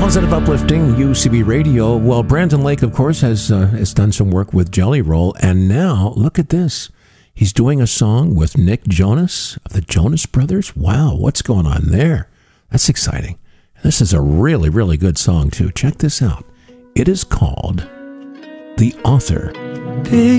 Positive, uplifting UCB Radio. Well, Brandon Lake, of course, has done some work with Jelly Roll, and now look at this. He's doing a song with Nick Jonas of the Jonas Brothers. Wow, what's going on there? That's exciting. This is a really, really good song, too. Check this out. It is called The Author.